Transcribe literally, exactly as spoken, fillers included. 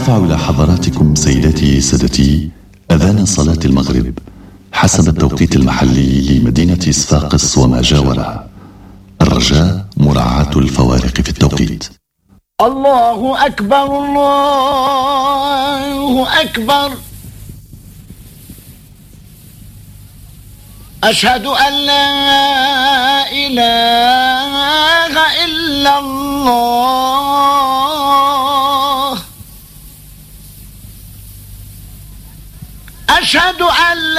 نرفع إلى حضراتكم سيداتي سادتي أذان صلاة المغرب حسب التوقيت المحلي لمدينة صفاقس وما جاورها. الرجاء مراعاة الفوارق في التوقيت. الله أكبر الله أكبر، أشهد أن لا إله